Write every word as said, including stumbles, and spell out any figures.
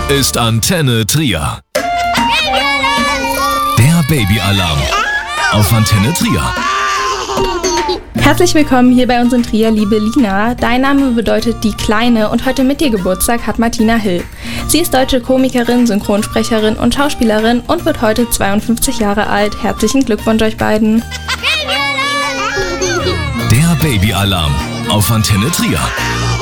ist Antenne Trier. Der Babyalarm auf Antenne Trier. Herzlich willkommen hier bei uns in Trier, liebe Lina. Dein Name bedeutet die Kleine und heute mit dir Geburtstag hat Martina Hill. Sie ist deutsche Komikerin, Synchronsprecherin und Schauspielerin und wird heute zweiundfünfzig Jahre alt. Herzlichen Glückwunsch euch beiden. Der Babyalarm auf Antenne Trier.